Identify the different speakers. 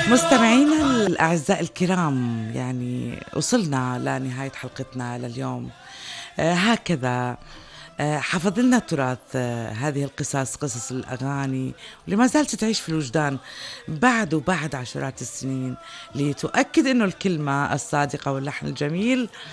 Speaker 1: مستمعينا الأعزاء الكرام، يعني وصلنا لنهاية حلقتنا لليوم. هكذا حفظ لنا التراث، هذه القصص، قصص الأغاني واللي ما زالت تعيش في الوجدان بعد وبعد عشرات السنين، لتؤكد أنه الكلمة الصادقة واللحن الجميل